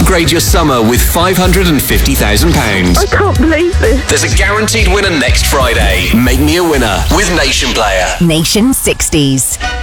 upgrade your summer with £550,000. I can't believe this. There's a guaranteed winner next Friday. Make me a winner with Nation Player. Nation 60s.